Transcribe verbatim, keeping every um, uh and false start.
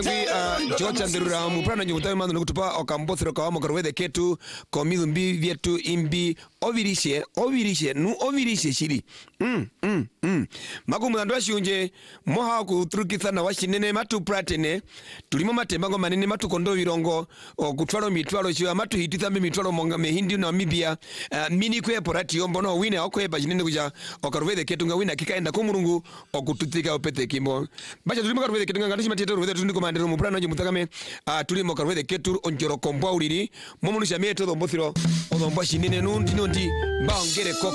uh, George Anderura muprana nyuta mando kutupa okambothero kwa mokorwede ketu komidu mbi vyetu imbi ovirishe ovirishe nu ovirishe shiri mm mm mm magumu ndo shunje moha kutrukitha na washinene matu pratene tulimo matembango manene matu kondo virongo okutwalo mitwalo chiwa matu hititha mitwalo monga mehindi na mibia uh, mini kwe porati yombo no wine okwe bajinene kuja okarwede ketu nga wina kikaenda kumurungu okututika opete kimbo bacha tulimo karwede ketu nga ngatishi matete rwede tuniko mandero muprana nyimutakame uh, tulimo karwede ketu onjoro kombo uliri momunisha mieto dombothiro odombo shinene nundi nundi baongere ko